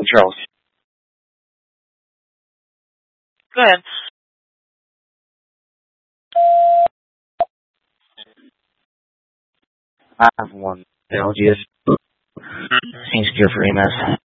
Charles. Go ahead. I have one. LGS seems to cure for EMS.